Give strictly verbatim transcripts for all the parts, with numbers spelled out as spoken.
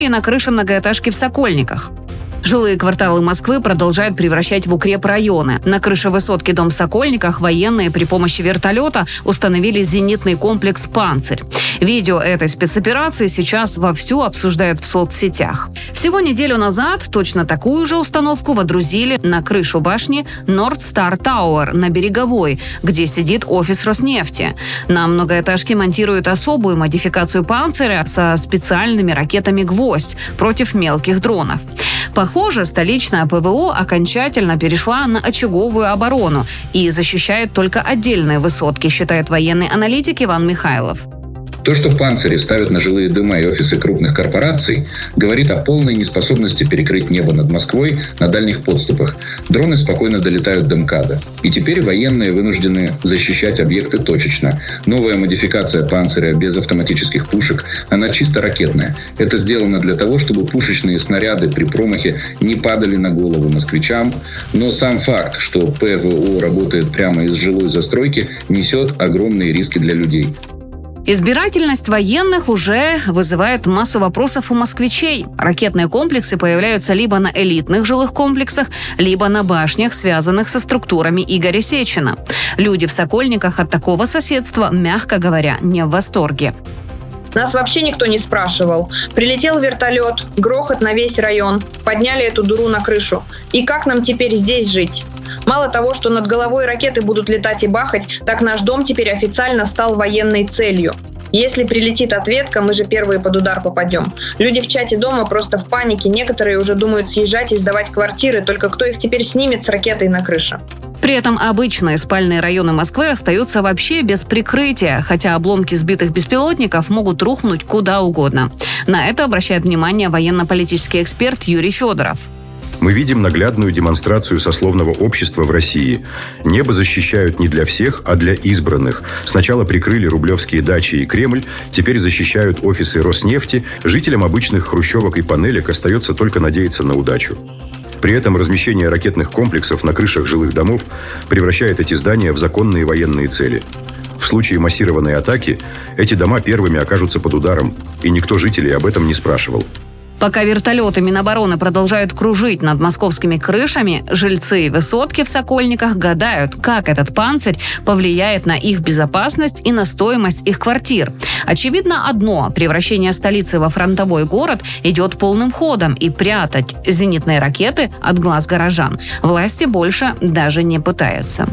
и на крыше многоэтажки в Сокольниках. Жилые кварталы Москвы продолжают превращать в укрепрайоны. На крыше высотки дом в Сокольниках военные при помощи вертолета установили зенитный комплекс «Панцирь». Видео этой спецоперации сейчас вовсю обсуждают в соцсетях. Всего неделю назад точно такую же установку водрузили на крышу башни North Star Tower на Береговой, где сидит офис Роснефти. На многоэтажке монтируют особую модификацию «Панциря» со специальными ракетами «Гвоздь» против мелких дронов. Похоже, столичная ПВО окончательно перешла на очаговую оборону и защищает только отдельные высотки, считает военный аналитик Иван Михайлов. То, что «Панцири» ставят на жилые дома и офисы крупных корпораций, говорит о полной неспособности перекрыть небо над Москвой на дальних подступах. Дроны спокойно долетают до МКАДа. И теперь военные вынуждены защищать объекты точечно. Новая модификация «Панциря» без автоматических пушек, она чисто ракетная. Это сделано для того, чтобы пушечные снаряды при промахе не падали на голову москвичам. Но сам факт, что ПВО работает прямо из жилой застройки, несет огромные риски для людей. Избирательность военных уже вызывает массу вопросов у москвичей. Ракетные комплексы появляются либо на элитных жилых комплексах, либо на башнях, связанных со структурами Игоря Сечина. Люди в Сокольниках от такого соседства, мягко говоря, не в восторге. Нас вообще никто не спрашивал. Прилетел вертолет, грохот на весь район, подняли эту дуру на крышу. И как нам теперь здесь жить? Мало того, что над головой ракеты будут летать и бахать, так наш дом теперь официально стал военной целью. Если прилетит ответка, мы же первые под удар попадем. Люди в чате дома просто в панике, некоторые уже думают съезжать и сдавать квартиры, только кто их теперь снимет с ракетой на крыше? При этом обычные спальные районы Москвы остаются вообще без прикрытия, хотя обломки сбитых беспилотников могут рухнуть куда угодно. На это обращает внимание военно-политический эксперт Юрий Федоров. Мы видим наглядную демонстрацию сословного общества в России. Небо защищают не для всех, а для избранных. Сначала прикрыли рублевские дачи и Кремль, теперь защищают офисы Роснефти. Жителям обычных хрущевок и панелек остается только надеяться на удачу. При этом размещение ракетных комплексов на крышах жилых домов превращает эти здания в законные военные цели. В случае массированной атаки эти дома первыми окажутся под ударом, и никто жителей об этом не спрашивал. Пока вертолеты Минобороны продолжают кружить над московскими крышами, жильцы высотки в Сокольниках гадают, как этот «Панцирь» повлияет на их безопасность и на стоимость их квартир. Очевидно одно – превращение столицы во фронтовой город идет полным ходом, и прятать зенитные ракеты от глаз горожан власти больше даже не пытаются.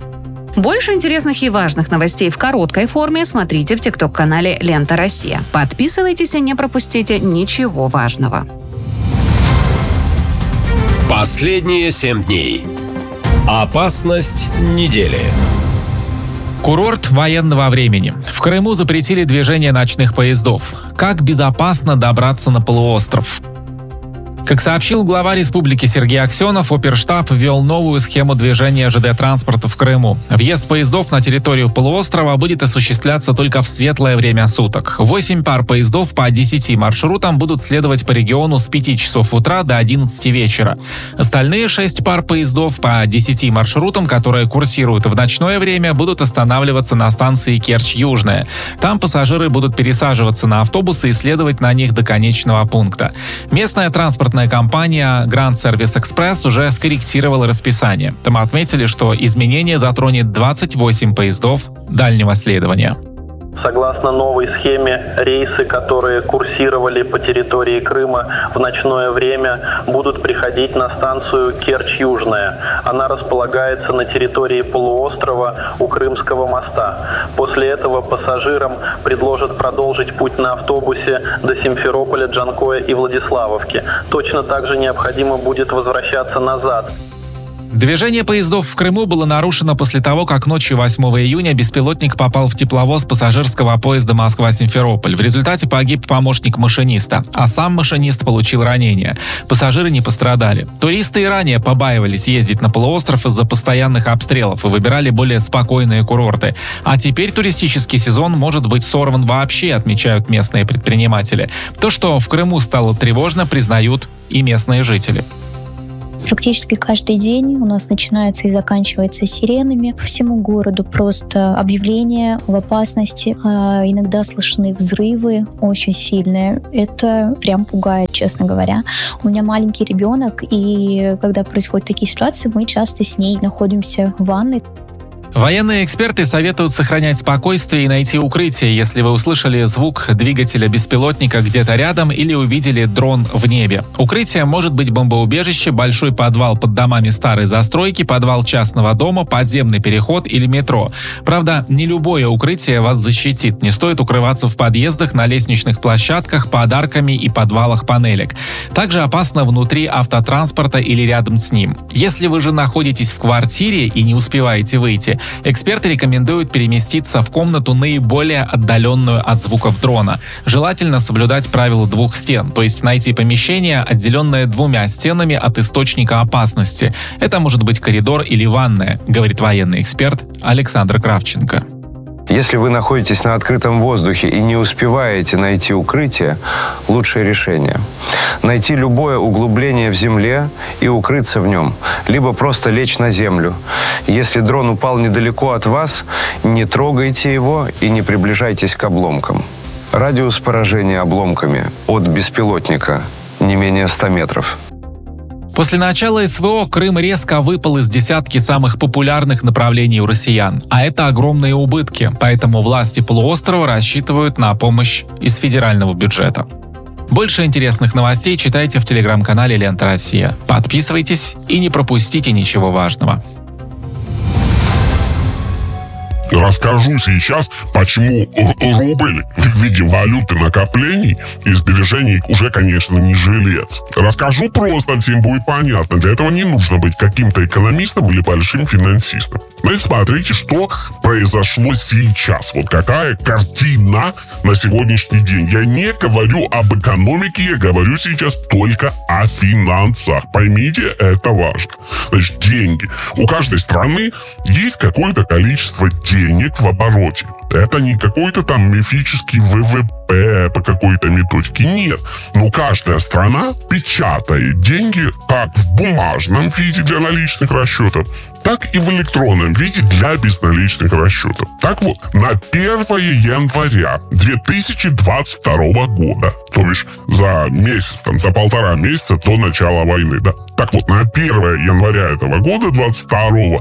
Больше интересных и важных новостей в короткой форме смотрите в тикток-канале «Лента Россия». Подписывайтесь и не пропустите ничего важного. Последние семь дней. Опасность недели. Курорт военного времени. В Крыму запретили движение ночных поездов. Как безопасно добраться на полуостров? Как сообщил глава республики Сергей Аксенов, оперштаб ввел новую схему движения ЖД-транспорта в Крыму. Въезд поездов на территорию полуострова будет осуществляться только в светлое время суток. Восемь пар поездов по десяти маршрутам будут следовать по региону с пяти часов утра до одиннадцати вечера. Остальные шесть пар поездов по десяти маршрутам, которые курсируют в ночное время, будут останавливаться на станции Керчь-Южная. Там пассажиры будут пересаживаться на автобусы и следовать на них до конечного пункта. Местная транспортная компания Grand Service Express уже скорректировала расписание. Там отметили, что изменение затронет двадцать восемь поездов дальнего следования. Согласно новой схеме, рейсы, которые курсировали по территории Крыма в ночное время, будут приходить на станцию Керчь-Южная. Она располагается на территории полуострова у Крымского моста. После этого пассажирам предложат продолжить путь на автобусе до Симферополя, Джанкоя и Владиславовки. Точно так же необходимо будет возвращаться назад. Движение поездов в Крыму было нарушено после того, как ночью восьмого июня беспилотник попал в тепловоз пассажирского поезда Москва-Симферополь. В результате погиб помощник машиниста, а сам машинист получил ранение. Пассажиры не пострадали. Туристы и ранее побаивались ездить на полуостров из-за постоянных обстрелов и выбирали более спокойные курорты. А теперь туристический сезон может быть сорван вообще, отмечают местные предприниматели. То, что в Крыму стало тревожно, признают и местные жители. Практически каждый день у нас начинается и заканчивается сиренами по всему городу. Просто объявления в опасности. А иногда слышны взрывы очень сильные. Это прям пугает, честно говоря. У меня маленький ребенок, и когда происходят такие ситуации, мы часто с ней находимся в ванной. Военные эксперты советуют сохранять спокойствие и найти укрытие, если вы услышали звук двигателя беспилотника где-то рядом или увидели дрон в небе. Укрытие может быть бомбоубежище, большой подвал под домами старой застройки, подвал частного дома, подземный переход или метро. Правда, не любое укрытие вас защитит. Не стоит укрываться в подъездах, на лестничных площадках, под арками и подвалах панелек. Также опасно внутри автотранспорта или рядом с ним. Если вы же находитесь в квартире и не успеваете выйти, эксперты рекомендуют переместиться в комнату наиболее отдаленную от звуков дрона. Желательно соблюдать правило двух стен, то есть найти помещение, отделенное двумя стенами от источника опасности. Это может быть коридор или ванная, говорит военный эксперт Александр Кравченко. Если вы находитесь на открытом воздухе и не успеваете найти укрытие, лучшее решение – найти любое углубление в земле и укрыться в нем, либо просто лечь на землю. Если дрон упал недалеко от вас, не трогайте его и не приближайтесь к обломкам. Радиус поражения обломками от беспилотника не менее ста метров. После начала СВО Крым резко выпал из десятки самых популярных направлений у россиян. А это огромные убытки, поэтому власти полуострова рассчитывают на помощь из федерального бюджета. Больше интересных новостей читайте в телеграм-канале «Лента Россия». Подписывайтесь и не пропустите ничего важного. Расскажу сейчас, почему рубль в виде валюты накоплений и сбережений уже, конечно, не жилец. Расскажу просто, всем будет понятно. Для этого не нужно быть каким-то экономистом или большим финансистом. Значит, смотрите, что произошло сейчас. Вот какая картина на сегодняшний день. Я не говорю об экономике, я говорю сейчас только о финансах. Поймите, это важно. Значит, деньги. У каждой страны есть какое-то количество денег. денег в обороте. Это не какой-то там мифический вэ вэ пэ по какой-то методике. Нет. Но каждая страна печатает деньги как в бумажном виде для наличных расчетов, так и в электронном виде для безналичных расчетов. Так вот, на первое января две тысячи двадцать второго года, то бишь за месяц, там, за полтора месяца до начала войны, да. Так вот, на первое января этого года, двадцать второго,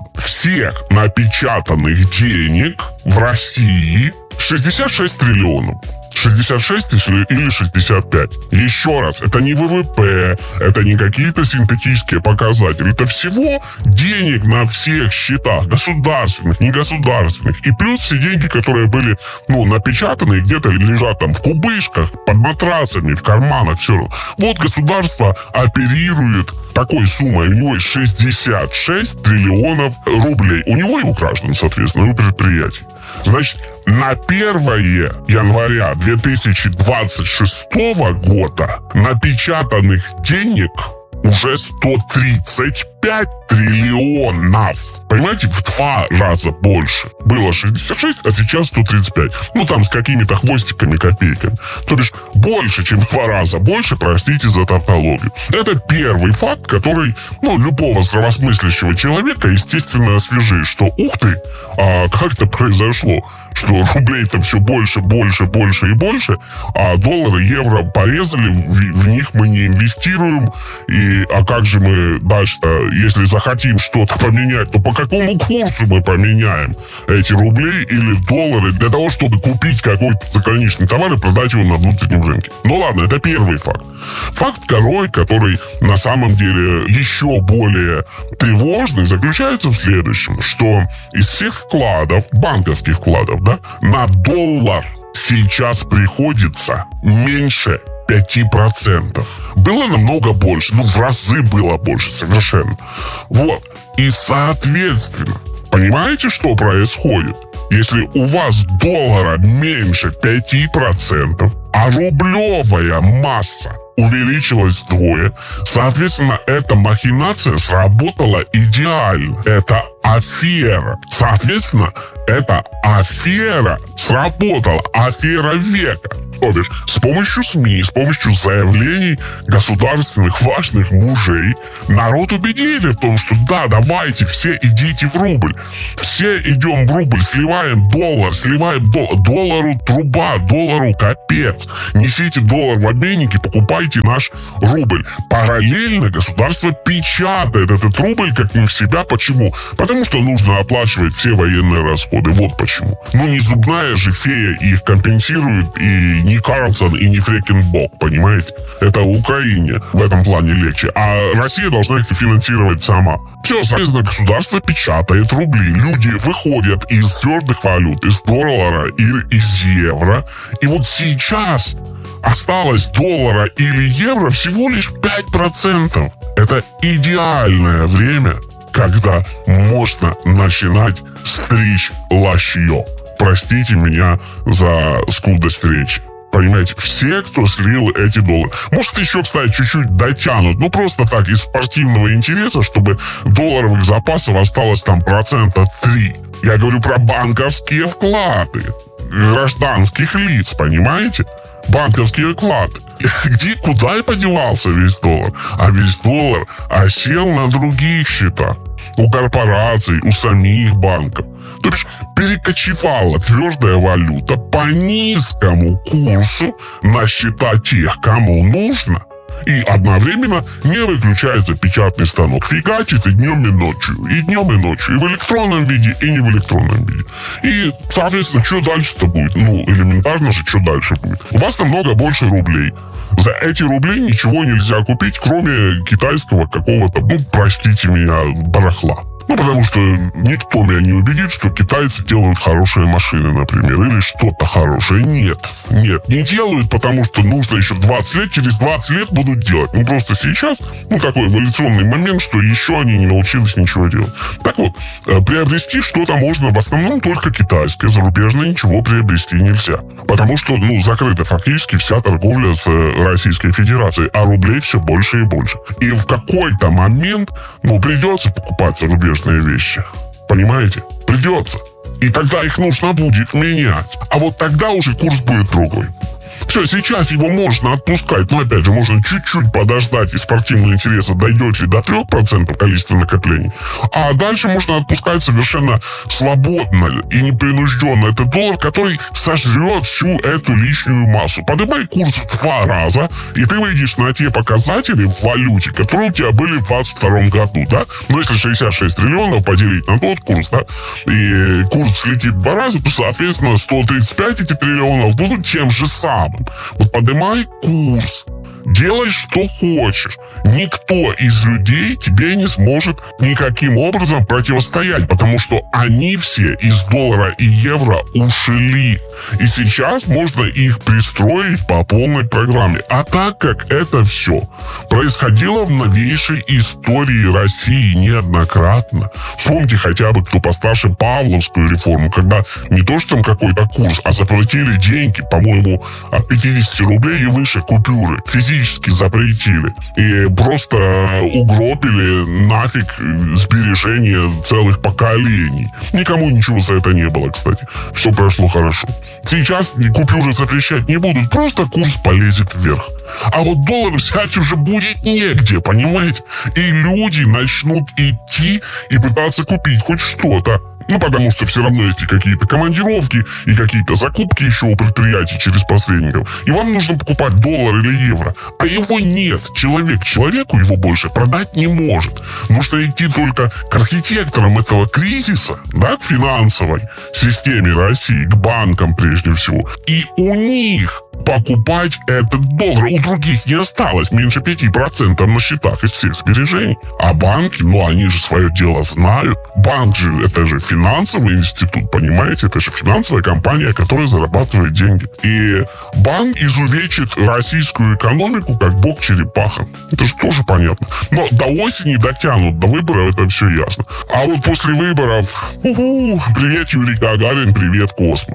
всех напечатанных денег в России шестьдесят шесть триллионов. шестьдесят шесть или шестьдесят пять. Еще раз, это не вэ вэ пэ, это не какие-то синтетические показатели. Это всего денег на всех счетах, государственных, негосударственных. И плюс все деньги, которые были, ну, напечатаны и где-то лежат там в кубышках, под матрасами, в карманах, все равно. Вот государство оперирует такой суммой. У него шестьдесят шесть триллионов рублей. У него и у граждан, соответственно, у предприятий. Значит, на первое января две тысячи двадцать шестого года напечатанных денег уже сто тридцать пять триллионов. Понимаете, в два раза больше. Было шестьдесят шесть, а сейчас сто тридцать пять. Ну, там с какими-то хвостиками, копейками. То бишь, больше, чем в два раза больше, простите за тавтологию. Это первый факт, который, ну, любого здравомыслящего человека, естественно, освежит, что, ух ты, а как это произошло? Что рублей-то все больше, больше, больше и больше, а доллары, евро порезали, в, в них мы не инвестируем. И, а как же мы дальше-то, если захотим что-то поменять, то по какому курсу мы поменяем эти рубли или доллары для того, чтобы купить какой-то заграничный товар и продать его на внутреннем рынке? Ну ладно, это первый факт. Факт второй, который на самом деле еще более тревожный, заключается в следующем, что из всех вкладов, банковских вкладов, да, на доллар сейчас приходится меньше пять процентов. Было намного больше, ну в разы было больше совершенно. Вот. И соответственно, понимаете, что происходит? Если у вас доллара меньше пять процентов, а рублевая масса увеличилась вдвое. Соответственно, эта махинация сработала идеально. Это афера. Соответственно, эта афера сработала. Афера века. То бишь, с помощью СМИ, с помощью заявлений государственных важных мужей народ убедили в том, что да, давайте, все идите в рубль. Все идем в рубль, сливаем доллар, сливаем доллар. Доллару труба, доллару капец. Несите доллар в обменники, покупайте наш рубль. Параллельно государство печатает этот рубль как не в себя. Почему? Потому что нужно оплачивать все военные расходы. Вот почему. Ну, не зубная же фея их компенсирует, и не Карлсон, и не Фрекенбок, понимаете? Это Украине в этом плане легче. А Россия должна их финансировать сама. Все, соответственно, государство печатает рубли. Люди выходят из твердых валют, из доллара или из евро. И вот сейчас осталось доллара или евро всего лишь пять процентов. Это идеальное время, когда можно начинать стричь лащье. Простите меня за скудость речи. Понимаете, все, кто слил эти доллары. Может, еще, кстати, чуть-чуть дотянут. Ну, просто так, из спортивного интереса, чтобы долларовых запасов осталось там процента три. Я говорю про банковские вклады гражданских лиц, понимаете? Банковские вклады. Где, куда и подевался весь доллар? А весь доллар осел на других счетах. У корпораций, у самих банков. То бишь, перекочевала твердая валюта по низкому курсу на счета тех, кому нужно. И одновременно не выключается печатный станок. Фигачит и днем, и ночью. И днем, и ночью. И в электронном виде, и не в электронном виде. И, соответственно, что дальше-то будет? Ну, элементарно же, что дальше будет. У вас намного больше рублей. За эти рубли ничего нельзя купить, кроме китайского какого-то, ну, простите меня, барахла. Ну, потому что никто меня не убедит, что китайцы делают хорошие машины, например, или что-то хорошее. Нет, нет, не делают, потому что нужно еще двадцать лет, через двадцать лет будут делать. Ну, просто сейчас, ну, такой эволюционный момент, что еще они не научились ничего делать. Так вот, приобрести что-то можно в основном только китайское, зарубежное ничего приобрести нельзя. Потому что, ну, закрыта фактически вся торговля с Российской Федерацией, а рублей все больше и больше. И в какой-то момент, ну, придется покупать зарубежные вещи. Понимаете? Придется. И тогда их нужно будет менять. А вот тогда уже курс будет другой. Все, сейчас его можно отпускать, но опять же, можно чуть-чуть подождать, и спортивного интереса дойдет ли до трех процентов количества накоплений. А дальше можно отпускать совершенно свободно и непринужденно этот доллар, который сожрет всю эту лишнюю массу. Поднимай курс в два раза, и ты выйдешь на те показатели в валюте, которые у тебя были в двадцать втором году, да? Ну, если шестьдесят шесть триллионов поделить на тот курс, да, и курс слетит в два раза, то, соответственно, сто тридцать пять эти триллионов будут тем же самым. Вот поднимай курс, делай, что хочешь. Никто из людей тебе не сможет никаким образом противостоять, потому что они все из доллара и евро ушли. И сейчас можно их пристроить по полной программе. А так как это все происходило в новейшей истории России неоднократно. Вспомните хотя бы, кто постарше, Павловскую реформу, когда не то что там какой-то курс, а запретили деньги, по-моему, от пятидесяти рублей и выше купюры. Физически запретили. И просто угробили нафиг сбережения целых поколений. Никому ничего за это не было, кстати. Все прошло хорошо. Сейчас купюры запрещать не будут, просто курс полезет вверх. А вот доллар взять уже будет негде, понимаете? И люди начнут идти и пытаться купить хоть что-то. Ну, потому что все равно есть и какие-то командировки, и какие-то закупки еще у предприятий через посредников. И вам нужно покупать доллар или евро. А его нет. Человек человеку его больше продать не может. Нужно идти только к архитекторам этого кризиса, да, к финансовой системе России, к банкам прежде всего. И у них покупать этот доллар. У других не осталось меньше пяти процентов на счетах из всех сбережений. А банки, ну, они же свое дело знают. Банк же, это же финансовый институт, понимаете? Это же финансовая компания, которая зарабатывает деньги. И банк изувечит российскую экономику, как бог черепаха. Это же тоже понятно. Но до осени дотянут, до выборов это все ясно. А вот после выборов, у-ху, привет, Юрий Гагарин, привет, космос.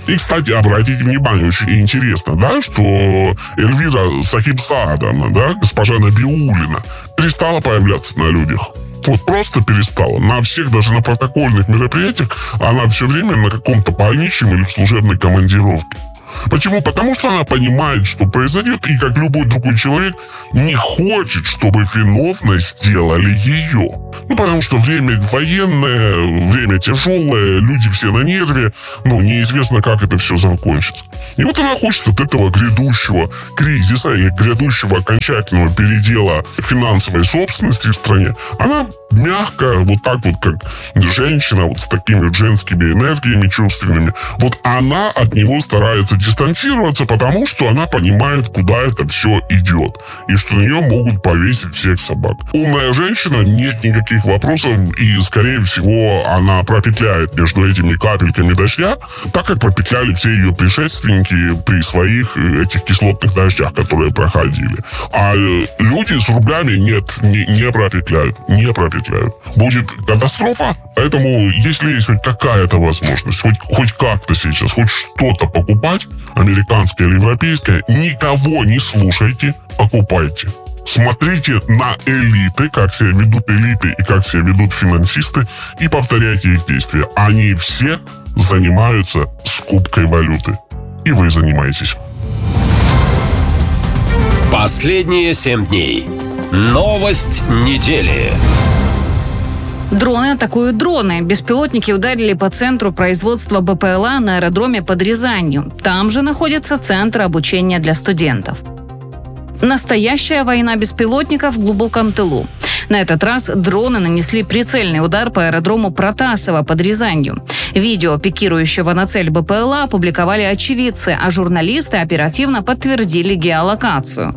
И, кстати, обратите внимание, очень интересно, да, что Эльвира Сахибзадовна, да, госпожа Набиуллина, перестала появляться на людях. Вот просто перестала. На всех, даже на протокольных мероприятиях, она все время на каком-то больничном или в служебной командировке. Почему? Потому что она понимает, что произойдет, и как любой другой человек не хочет, чтобы виновной сделали ее. Ну, потому что время военное, время тяжелое, люди все на нерве, ну, неизвестно, как это все закончится. И вот она хочет от этого грядущего кризиса или грядущего окончательного передела финансовой собственности в стране, она мягко, вот так вот, как женщина, вот с такими вот женскими энергиями чувственными, вот она от него старается дистанцироваться, потому что она понимает, куда это все идет, и что на нее могут повесить всех собак. Умная женщина, нет никаких вопросов, и, скорее всего, она пропетляет между этими капельками дождя, так как пропетляли все ее предшественники при своих этих кислотных дождях, которые проходили. А люди с рублями нет, не, не пропетляют, не пропетляют. Будет катастрофа, поэтому если есть хоть какая-то возможность, хоть, хоть как-то сейчас, хоть что-то покупать, американское или европейское, никого не слушайте, покупайте. Смотрите на элиты, как себя ведут элиты и как себя ведут финансисты, и повторяйте их действия. Они все занимаются скупкой валюты. И вы занимаетесь. Последние семь дней. Новость недели. Дроны атакуют дроны. Беспилотники ударили по центру производства БПЛА на аэродроме под Рязанью. Там же находится центр обучения для студентов. Настоящая война беспилотников в глубоком тылу. На этот раз дроны нанесли прицельный удар по аэродрому Протасово под Рязанью. Видео пикирующего на цель БПЛА опубликовали очевидцы, а журналисты оперативно подтвердили геолокацию.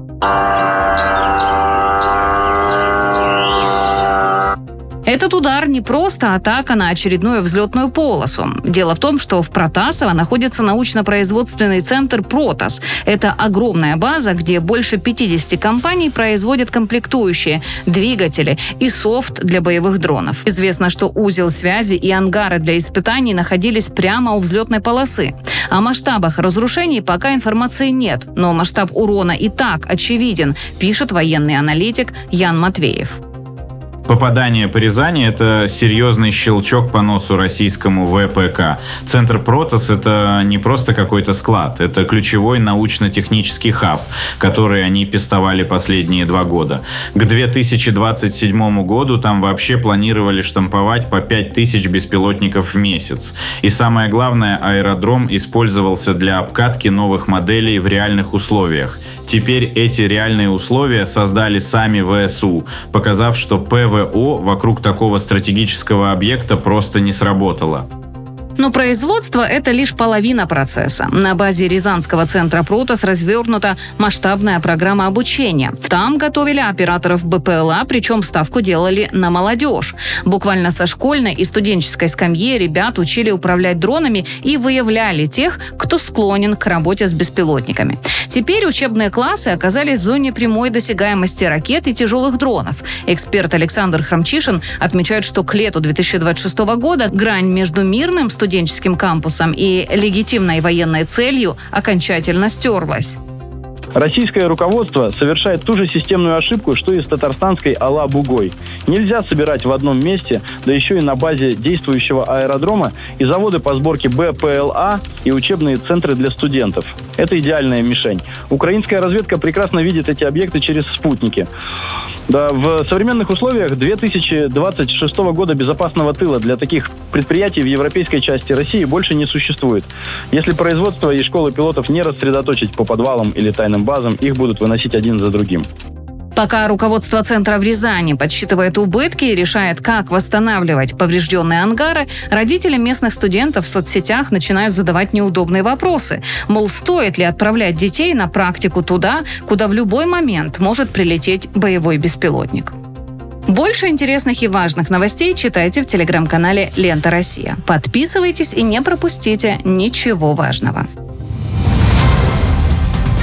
Этот удар не просто атака на очередную взлетную полосу. Дело в том, что в Протасово находится научно-производственный центр «Протас». Это огромная база, где больше пятьдесят компаний производят комплектующие, двигатели и софт для боевых дронов. Известно, что узел связи и ангары для испытаний находились прямо у взлетной полосы. О масштабах разрушений пока информации нет, но масштаб урона и так очевиден, пишет военный аналитик Ян Матвеев. Попадание по Рязани – это серьезный щелчок по носу российскому ВПК. Центр «Протас» – это не просто какой-то склад, это ключевой научно-технический хаб, который они пестовали последние два года. К две тысячи двадцать седьмому году там вообще планировали штамповать по пять тысяч беспилотников в месяц. И самое главное, аэродром использовался для обкатки новых моделей в реальных условиях. Теперь эти реальные условия создали сами ВСУ, показав, что ПВО вокруг такого стратегического объекта просто не сработало. Но производство – это лишь половина процесса. На базе Рязанского центра «Протас» развернута масштабная программа обучения. Там готовили операторов БПЛА, причем ставку делали на молодежь. Буквально со школьной и студенческой скамьи ребят учили управлять дронами и выявляли тех, кто склонен к работе с беспилотниками. Теперь учебные классы оказались в зоне прямой досягаемости ракет и тяжелых дронов. Эксперт Александр Храмчишин отмечает, что к лету две тысячи двадцать шестого года грань между мирным студентом студенческим кампусом и легитимной военной целью окончательно стерлась. Российское руководство совершает ту же системную ошибку, что и с татарстанской Ала-Бугой. Нельзя собирать в одном месте, да еще и на базе действующего аэродрома, и заводы по сборке БПЛА, и учебные центры для студентов. Это идеальная мишень. Украинская разведка прекрасно видит эти объекты через спутники. Да, в современных условиях две тысячи двадцать шестого года безопасного тыла для таких предприятий в европейской части России больше не существует. Если производство и школы пилотов не рассредоточить по подвалам или тайным базам, их будут выносить один за другим. Пока руководство центра в Рязани подсчитывает убытки и решает, как восстанавливать поврежденные ангары, родители местных студентов в соцсетях начинают задавать неудобные вопросы. Мол, стоит ли отправлять детей на практику туда, куда в любой момент может прилететь боевой беспилотник. Больше интересных и важных новостей читайте в телеграм-канале «Лента Россия». Подписывайтесь и не пропустите ничего важного.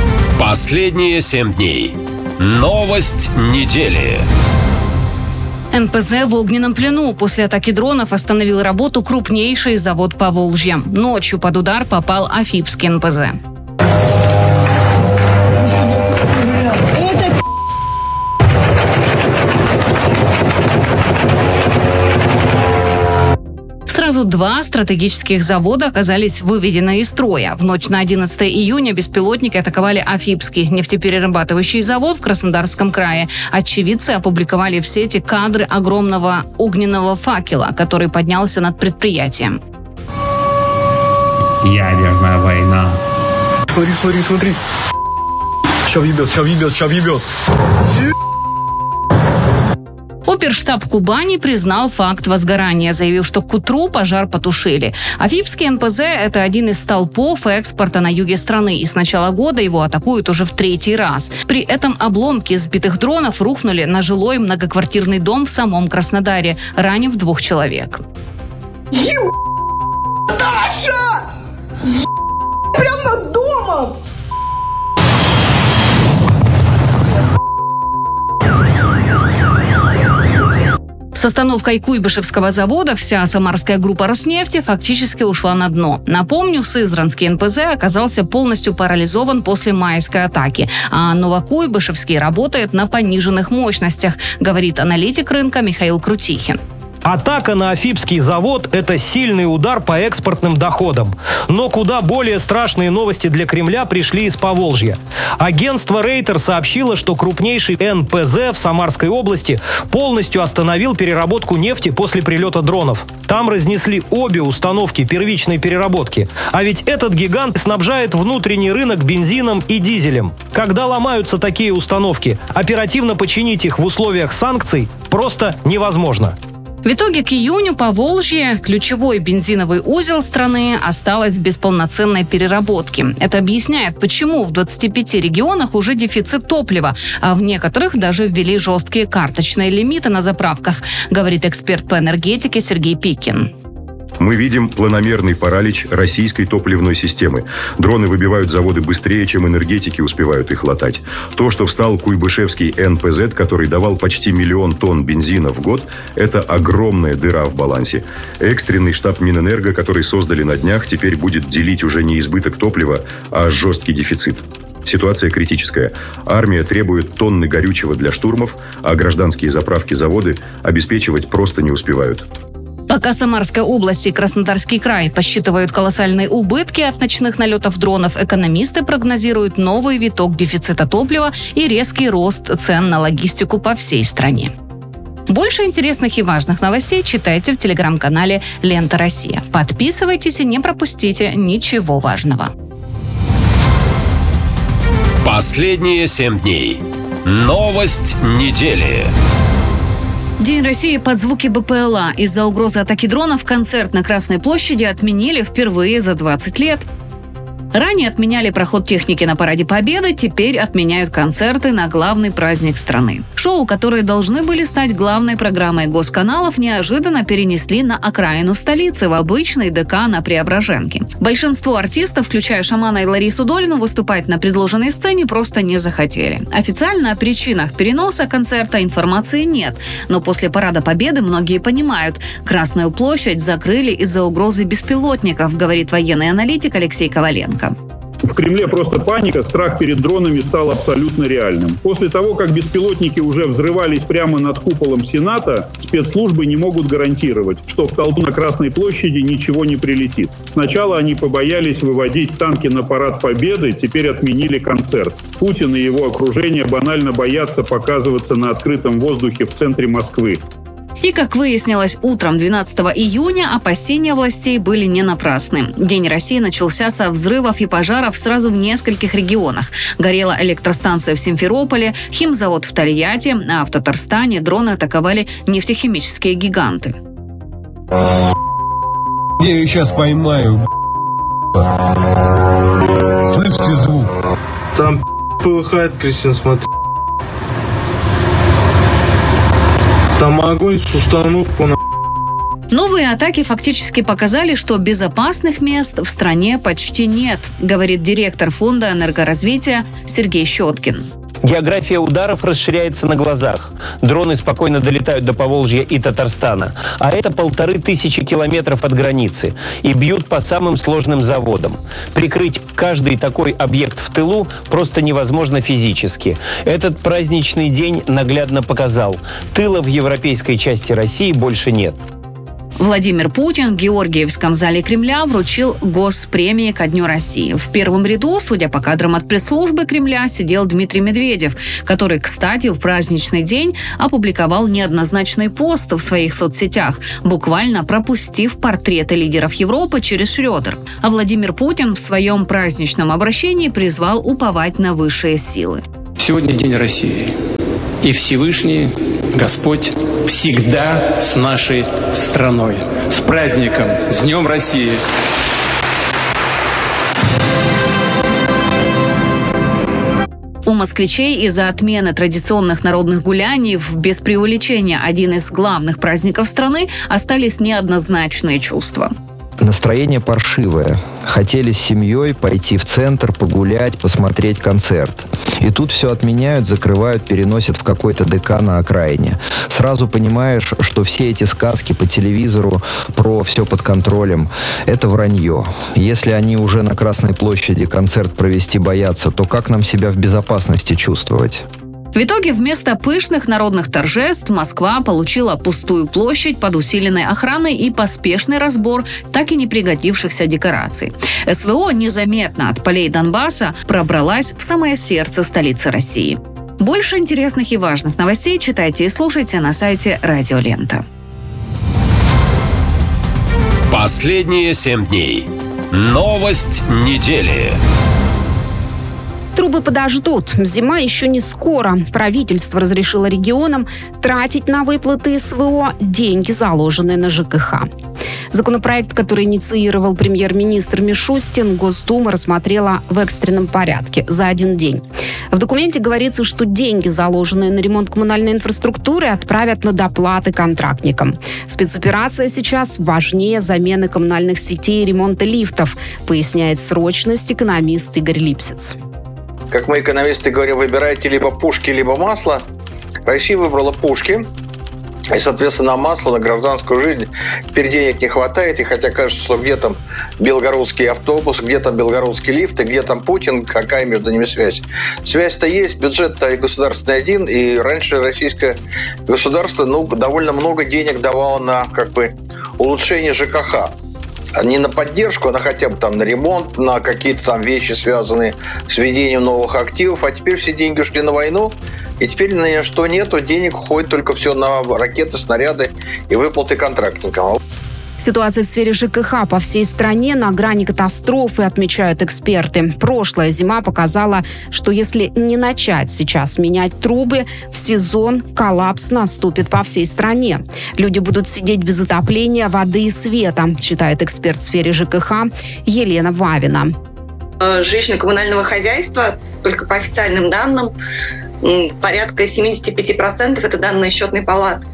Последние семь дней. Новость недели. эн пэ зэ в огненном плену. После атаки дронов остановил работу крупнейший завод Поволжья. Ночью под удар попал Афипский эн пэ зэ. Сразу два стратегических завода оказались выведены из строя. В ночь на одиннадцатое июня беспилотники атаковали Афипский нефтеперерабатывающий завод в Краснодарском крае. Очевидцы опубликовали в сети кадры огромного огненного факела, который поднялся над предприятием. Ядерная война. Смотри, смотри, смотри. Ща въебет, ща въебет, ща въебет. Оперштаб Кубани признал факт возгорания, заявив, что к утру пожар потушили. Афипский эн пэ зэ – это один из столпов экспорта на юге страны, и с начала года его атакуют уже в третий раз. При этом обломки сбитых дронов рухнули на жилой многоквартирный дом в самом Краснодаре, ранив двух человек. Ё... Даша! Ё... Прям над домом! С остановкой Куйбышевского завода вся самарская группа Роснефти фактически ушла на дно. Напомню, Сызранский эн пэ зэ оказался полностью парализован после майской атаки, а Новокуйбышевский работает на пониженных мощностях, говорит аналитик рынка Михаил Крутихин. Атака на Афипский завод – это сильный удар по экспортным доходам. Но куда более страшные новости для Кремля пришли из Поволжья. Агентство Рейтер сообщило, что крупнейший эн пэ зэ в Самарской области полностью остановил переработку нефти после прилета дронов. Там разнесли обе установки первичной переработки. А ведь этот гигант снабжает внутренний рынок бензином и дизелем. Когда ломаются такие установки, оперативно починить их в условиях санкций просто невозможно. В итоге к июню Поволжье, ключевой бензиновый узел страны, осталось без полноценной переработки. Это объясняет, почему в двадцати пяти регионах уже дефицит топлива, а в некоторых даже ввели жесткие карточные лимиты на заправках, говорит эксперт по энергетике Сергей Пикин. Мы видим планомерный паралич российской топливной системы. Дроны выбивают заводы быстрее, чем энергетики успевают их латать. То, что встал Куйбышевский эн пэ зэ, который давал почти миллион тонн бензина в год, это огромная дыра в балансе. Экстренный штаб Минэнерго, который создали на днях, теперь будет делить уже не избыток топлива, а жесткий дефицит. Ситуация критическая. Армия требует тонны горючего для штурмов, а гражданские заправки-заводы обеспечивать просто не успевают. Пока Самарская область и Краснодарский край посчитывают колоссальные убытки от ночных налетов дронов, экономисты прогнозируют новый виток дефицита топлива и резкий рост цен на логистику по всей стране. Больше интересных и важных новостей читайте в телеграм-канале «Лента Россия». Подписывайтесь и не пропустите ничего важного. Последние семь дней. Новость недели. День России под звуки бэ пэ эл а. Из-за угрозы атаки дронов концерт на Красной площади отменили впервые за двадцать лет. Ранее отменяли проход техники на Параде Победы, теперь отменяют концерты на главный праздник страны. Шоу, которые должны были стать главной программой госканалов, неожиданно перенесли на окраину столицы, в обычный дэ ка на Преображенке. Большинство артистов, включая шамана и Ларису Долину, выступать на предложенной сцене просто не захотели. Официально о причинах переноса концерта информации нет, но после Парада Победы многие понимают, Красную площадь закрыли из-за угрозы беспилотников, говорит военный аналитик Алексей Коваленко. В Кремле просто паника, страх перед дронами стал абсолютно реальным. После того, как беспилотники уже взрывались прямо над куполом Сената, спецслужбы не могут гарантировать, что в толпу на Красной площади ничего не прилетит. Сначала они побоялись выводить танки на Парад Победы, теперь отменили концерт. Путин и его окружение банально боятся показываться на открытом воздухе в центре Москвы. И, как выяснилось, утром двенадцатого июня опасения властей были не напрасны. День России начался со взрывов и пожаров сразу в нескольких регионах. Горела электростанция в Симферополе, химзавод в Тольятти, а в Татарстане дроны атаковали нефтехимические гиганты. Я ее сейчас поймаю. Слышите звук? Там полыхает, Кристина, смотри. Там огонь с установку на... Новые атаки фактически показали, что безопасных мест в стране почти нет, говорит директор фонда энергоразвития Сергей Щеткин. География ударов расширяется на глазах. Дроны спокойно долетают до Поволжья и Татарстана. А это полторы тысячи километров от границы. И бьют по самым сложным заводам. Прикрыть каждый такой объект в тылу просто невозможно физически. Этот праздничный день наглядно показал. Тыла в европейской части России больше нет. Владимир Путин в Георгиевском зале Кремля вручил госпремии ко Дню России. В первом ряду, судя по кадрам от пресс-службы Кремля, сидел Дмитрий Медведев, который, кстати, в праздничный день опубликовал неоднозначный пост в своих соцсетях, буквально пропустив портреты лидеров Европы через Шрёдер. А Владимир Путин в своем праздничном обращении призвал уповать на высшие силы. Сегодня День России. И Всевышний Господь всегда с нашей страной. С праздником! С Днем России! У москвичей из-за отмены традиционных народных гуляний в без преувеличения один из главных праздников страны остались неоднозначные чувства. Настроение паршивое. Хотели с семьей пойти в центр, погулять, посмотреть концерт. И тут все отменяют, закрывают, переносят в какой-то ДК на окраине. Сразу понимаешь, что все эти сказки по телевизору про все под контролем – это вранье. Если они уже на Красной площади концерт провести боятся, то как нам себя в безопасности чувствовать? В итоге вместо пышных народных торжеств Москва получила пустую площадь под усиленной охраной и поспешный разбор так и не пригодившихся декораций. СВО незаметно от полей Донбасса пробралась в самое сердце столицы России. Больше интересных и важных новостей читайте и слушайте на сайте Радио Лента. Последние семь дней. Новость недели. Трубы подождут. Зима еще не скоро. Правительство разрешило регионам тратить на выплаты СВО деньги, заложенные на ЖКХ. Законопроект, который инициировал премьер-министр Мишустин, Госдума рассмотрела в экстренном порядке за один день. В документе говорится, что деньги, заложенные на ремонт коммунальной инфраструктуры, отправят на доплаты контрактникам. Спецоперация сейчас важнее замены коммунальных сетей и ремонта лифтов, поясняет срочность экономист Игорь Липсиц. Как мы, экономисты, говорим, выбирайте либо пушки, либо масло. Россия выбрала пушки. И, соответственно, на масло, на гражданскую жизнь теперь денег не хватает. И хотя кажется, что где там белгородский автобус, где там белгородский лифт, и где там Путин, какая между ними связь? Связь-то есть, бюджет-то государственный один. И раньше российское государство ну, довольно много денег давало на как бы, улучшение ЖКХ. Не на поддержку, а на хотя бы там на ремонт, на какие-то там вещи, связанные с введением новых активов. А теперь все деньги ушли на войну, и теперь на что нету, денег уходит только все на ракеты, снаряды и выплаты контрактникам. Ситуация в сфере ЖКХ по всей стране на грани катастрофы, отмечают эксперты. Прошлая зима показала, что если не начать сейчас менять трубы, в сезон коллапс наступит по всей стране. Люди будут сидеть без отопления, воды и света, считает эксперт в сфере ЖКХ Елена Вавина. Жилищно-коммунального хозяйства, только по официальным данным, порядка семьдесят пять процентов это данные счетной палаты.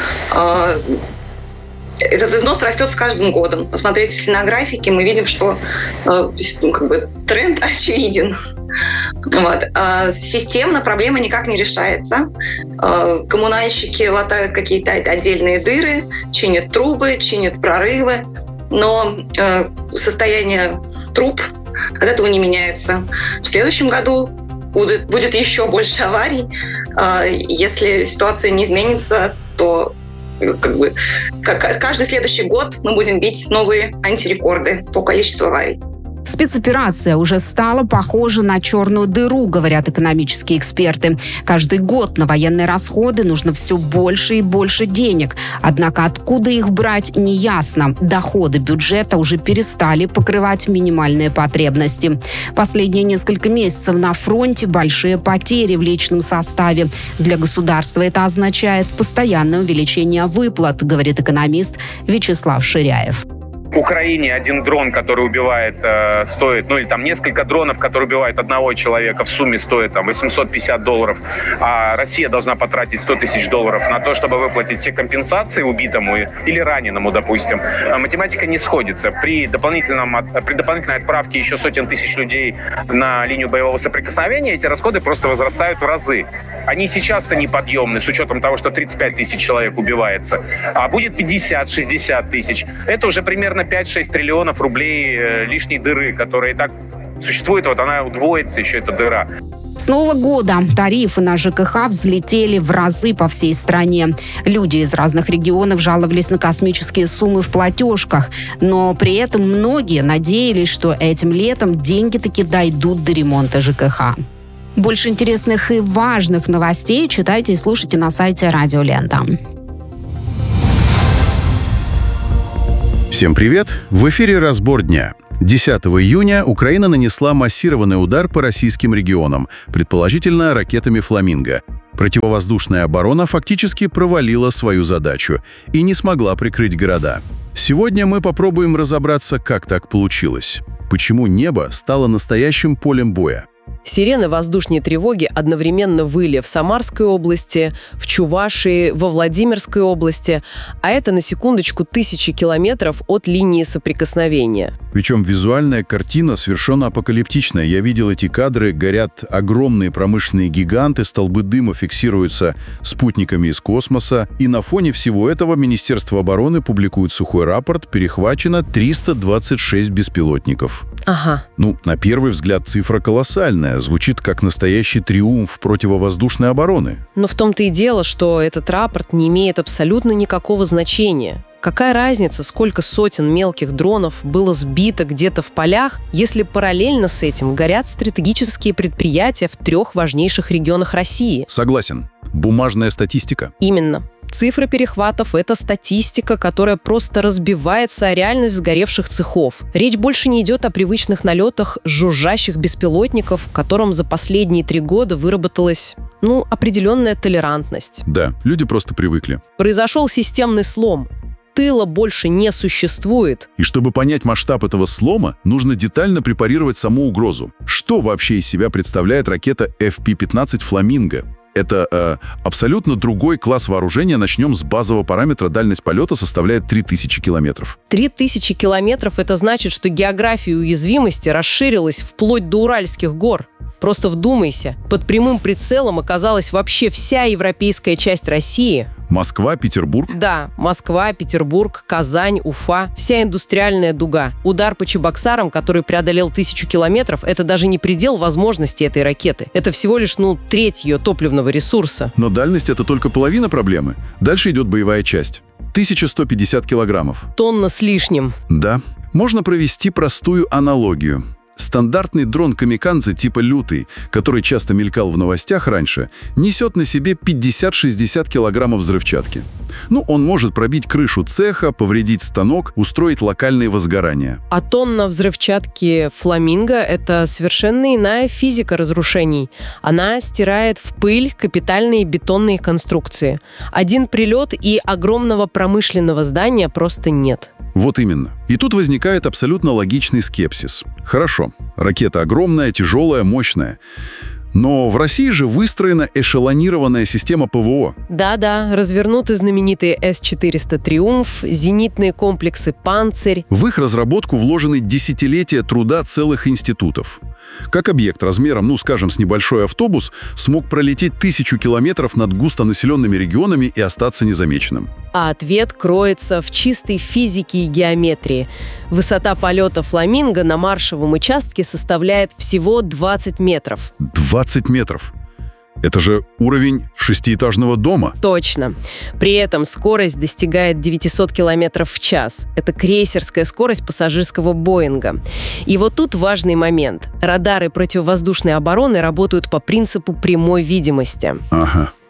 Этот износ растет с каждым годом. Посмотрите, если на графике, мы видим, что э, ну, как бы тренд очевиден. Вот. А системно проблема никак не решается. Э, коммунальщики латают какие-то отдельные дыры, чинят трубы, чинят прорывы, но э, состояние труб от этого не меняется. В следующем году будет, будет еще больше аварий. Э, если ситуация не изменится, то как бы, как, каждый следующий год мы будем бить новые антирекорды по количеству аварий. Спецоперация уже стала похожа на черную дыру, говорят экономические эксперты. Каждый год на военные расходы нужно все больше и больше денег. Однако откуда их брать, неясно. Доходы бюджета уже перестали покрывать минимальные потребности. Последние несколько месяцев на фронте большие потери в личном составе. Для государства это означает постоянное увеличение выплат, говорит экономист Вячеслав Ширяев. Украине один дрон, который убивает, э, стоит, ну или там несколько дронов, которые убивают одного человека, в сумме стоит там восемьсот пятьдесят долларов, а Россия должна потратить сто тысяч долларов на то, чтобы выплатить все компенсации убитому или раненому, допустим. Математика не сходится. При, дополнительном, при дополнительной отправке еще сотен тысяч людей на линию боевого соприкосновения эти расходы просто возрастают в разы. Они сейчас-то неподъемны, с учетом того, что тридцать пять тысяч человек убивается, а будет пятьдесят-шестьдесят тысяч. Это уже примерно пять-шесть триллионов рублей э, лишней дыры, которая и так существует, вот она удвоится, еще эта дыра. С Нового года тарифы на ЖКХ взлетели в разы по всей стране. Люди из разных регионов жаловались на космические суммы в платежках, но при этом многие надеялись, что этим летом деньги таки дойдут до ремонта ЖКХ. Больше интересных и важных новостей читайте и слушайте на сайте Радио Лента. Всем привет! В эфире «Разбор дня». десятого июня Украина нанесла массированный удар по российским регионам, предположительно ракетами «Фламинго». Противовоздушная оборона фактически провалила свою задачу и не смогла прикрыть города. Сегодня мы попробуем разобраться, как так получилось. Почему небо стало настоящим полем боя? Сирены воздушной тревоги одновременно выли в Самарской области, в Чувашии, во Владимирской области, а это, на секундочку, тысячи километров от линии соприкосновения. Причем визуальная картина совершенно апокалиптичная. Я видел эти кадры, горят огромные промышленные гиганты, столбы дыма фиксируются спутниками из космоса, и на фоне всего этого Министерство обороны публикует сухой рапорт: перехвачено триста двадцать шесть беспилотников. Ага. Ну, на первый взгляд цифра колоссальная, звучит как настоящий триумф противовоздушной обороны. Но в том-то и дело, что этот рапорт не имеет абсолютно никакого значения. Какая разница, сколько сотен мелких дронов было сбито где-то в полях, если параллельно с этим горят стратегические предприятия в трех важнейших регионах России? Согласен. Бумажная статистика. Именно. Цифры перехватов – это статистика, которая просто разбивается о реальность сгоревших цехов. Речь больше не идет о привычных налетах жужжащих беспилотников, к которым за последние три года выработалась, ну, определенная толерантность. Да, люди просто привыкли. Произошел системный слом. Тыла больше не существует. И чтобы понять масштаб этого слома, нужно детально препарировать саму угрозу. Что вообще из себя представляет ракета эф пи пятнадцать «Фламинго»? Это э, абсолютно другой класс вооружения. Начнем с базового параметра. Дальность полета составляет три тысячи километров. три тысячи километров – это значит, что география уязвимости расширилась вплоть до Уральских гор. Просто вдумайся, под прямым прицелом оказалась вообще вся европейская часть России. Москва, Петербург? Да, Москва, Петербург, Казань, Уфа, вся индустриальная дуга. Удар по Чебоксарам, который преодолел тысячу километров, это даже не предел возможностей этой ракеты. Это всего лишь, ну, треть ее топливного ресурса. Но дальность — это только половина проблемы. Дальше идет боевая часть. тысяча сто пятьдесят килограммов. Тонна с лишним. Да. Можно провести простую аналогию. Стандартный дрон «Камикадзе» типа «Лютый», который часто мелькал в новостях раньше, несет на себе пятьдесят-шестьдесят килограммов взрывчатки. Ну, он может пробить крышу цеха, повредить станок, устроить локальные возгорания. А тонна взрывчатки «Фламинго» — это совершенно иная физика разрушений. Она стирает в пыль капитальные бетонные конструкции. Один прилет, и огромного промышленного здания просто нет. Вот именно. И тут возникает абсолютно логичный скепсис. Хорошо, ракета огромная, тяжелая, мощная. Но в России же выстроена эшелонированная система ПВО. Да-да, развернуты знаменитые эс четыреста «Триумф», зенитные комплексы «Панцирь». В их разработку вложены десятилетия труда целых институтов. Как объект размером, ну, скажем, с небольшой автобус, смог пролететь тысячу километров над густонаселенными регионами и остаться незамеченным? А ответ кроется в чистой физике и геометрии. Высота полета «Фламинго» на маршевом участке составляет всего двадцать метров. двадцать метров? Это же уровень шестиэтажного дома. Точно. При этом скорость достигает девятьсот километров в час. Это крейсерская скорость пассажирского «Боинга». И вот тут важный момент. Радары противовоздушной обороны работают по принципу прямой видимости. Ага.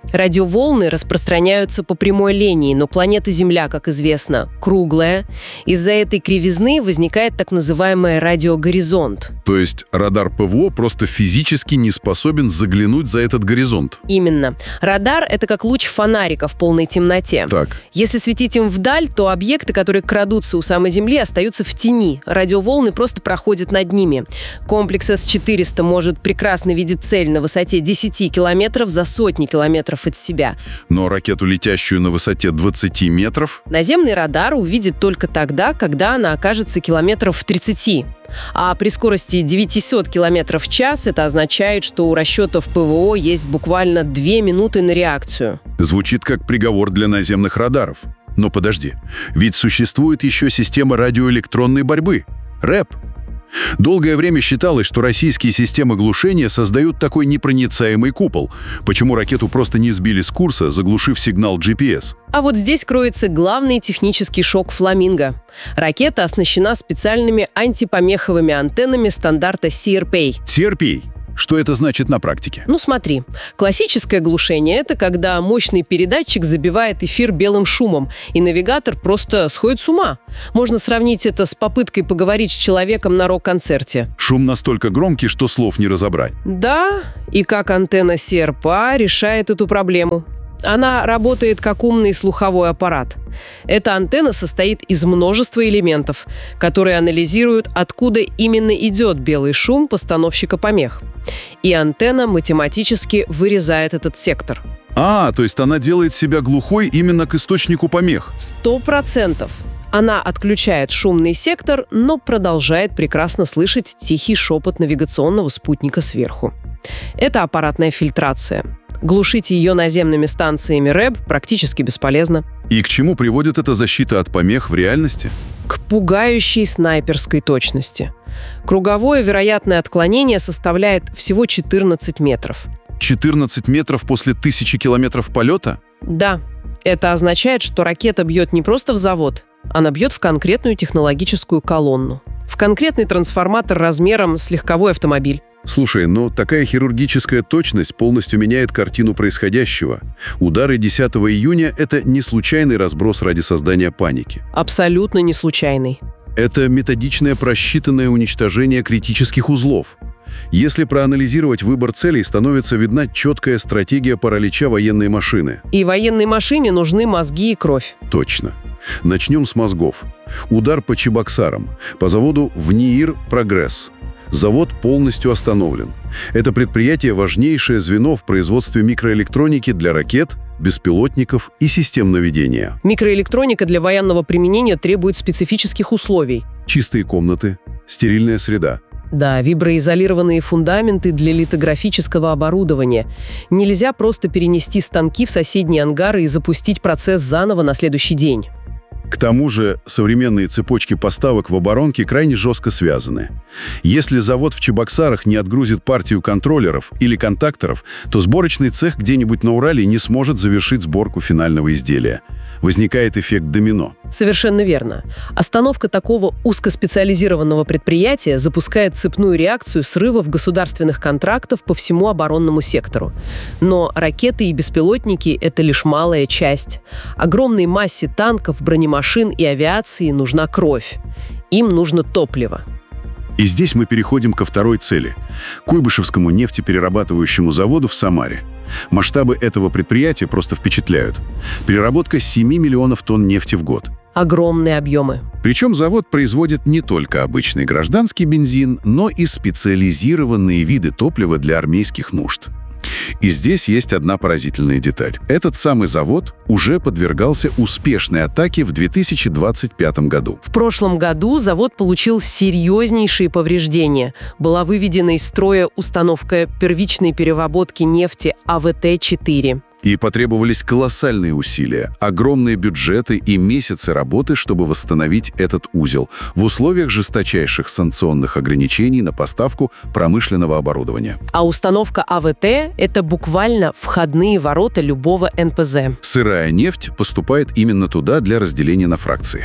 Радиоволны распространяются по прямой линии, но планета Земля, как известно, круглая. Из-за этой кривизны возникает так называемый радиогоризонт. То есть радар ПВО просто физически не способен заглянуть за этот горизонт? Именно. Радар — это как луч фонарика в полной темноте. Так. Если светить им вдаль, то объекты, которые крадутся у самой Земли, остаются в тени. Радиоволны просто проходят над ними. Комплекс эс четыреста может прекрасно видеть цель на высоте десять километров за сотни километров от себя. Но ракету, летящую на высоте двадцати метров? Наземный радар увидит только тогда, когда она окажется километров в тридцати. А при скорости девятьсот километров в час это означает, что у расчетов ПВО есть буквально две минуты на реакцию. Звучит как приговор для наземных радаров. Но подожди, ведь существует еще система радиоэлектронной борьбы – рэп. Долгое время считалось, что российские системы глушения создают такой непроницаемый купол. Почему ракету просто не сбили с курса, заглушив сигнал джи пи эс? А вот здесь кроется главный технический шок «Фламинго». Ракета оснащена специальными антипомеховыми антеннами стандарта си эр пи эй. си эр пи эй. Что это значит на практике? Ну смотри, классическое глушение — это когда мощный передатчик забивает эфир белым шумом, и навигатор просто сходит с ума. Можно сравнить это с попыткой поговорить с человеком на рок-концерте. Шум настолько громкий, что слов не разобрать. Да, и как антенна си эр пи эй решает эту проблему? Она работает как умный слуховой аппарат. Эта антенна состоит из множества элементов, которые анализируют, откуда именно идет белый шум постановщика помех. И антенна математически вырезает этот сектор. А, то есть она делает себя глухой именно к источнику помех? Сто процентов. Она отключает шумный сектор, но продолжает прекрасно слышать тихий шепот навигационного спутника сверху. Это аппаратная фильтрация. Глушить ее наземными станциями рэп практически бесполезно. И к чему приводит эта защита от помех в реальности? К пугающей снайперской точности. Круговое вероятное отклонение составляет всего четырнадцать метров. четырнадцать метров после тысячи километров полета? Да. Это означает, что ракета бьет не просто в завод, она бьет в конкретную технологическую колонну. В конкретный трансформатор размером с легковой автомобиль. Слушай, но такая хирургическая точность полностью меняет картину происходящего. Удары десятого июня – это не случайный разброс ради создания паники. Абсолютно не случайный. Это методичное просчитанное уничтожение критических узлов. Если проанализировать выбор целей, становится видна четкая стратегия паралича военной машины. И военной машине нужны мозги и кровь. Точно. Начнем с мозгов. Удар по Чебоксарам, по заводу ВНИИР «Прогресс». Завод полностью остановлен. Это предприятие – важнейшее звено в производстве микроэлектроники для ракет, беспилотников и систем наведения. Микроэлектроника для военного применения требует специфических условий. Чистые комнаты, стерильная среда. Да, виброизолированные фундаменты для литографического оборудования. Нельзя просто перенести станки в соседние ангары и запустить процесс заново на следующий день. К тому же современные цепочки поставок в оборонке крайне жестко связаны. Если завод в Чебоксарах не отгрузит партию контроллеров или контакторов, то сборочный цех где-нибудь на Урале не сможет завершить сборку финального изделия. Возникает эффект домино. Совершенно верно. Остановка такого узкоспециализированного предприятия запускает цепную реакцию срывов государственных контрактов по всему оборонному сектору. Но ракеты и беспилотники – это лишь малая часть. Огромной массе танков, бронемашин и авиации нужна кровь. Им нужно топливо. И здесь мы переходим ко второй цели – Куйбышевскому нефтеперерабатывающему заводу в Самаре. Масштабы этого предприятия просто впечатляют. Переработка семи миллионов тонн нефти в год. Огромные объемы. Причем завод производит не только обычный гражданский бензин, но и специализированные виды топлива для армейских нужд. И здесь есть одна поразительная деталь. Этот самый завод уже подвергался успешной атаке в две тысячи двадцать пятом году. В прошлом году завод получил серьезнейшие повреждения. Была выведена из строя установка первичной переработки нефти а вэ тэ четыре. И потребовались колоссальные усилия, огромные бюджеты и месяцы работы, чтобы восстановить этот узел в условиях жесточайших санкционных ограничений на поставку промышленного оборудования. А установка а вэ тэ – это буквально входные ворота любого эн пэ зэ. Сырая нефть поступает именно туда для разделения на фракции.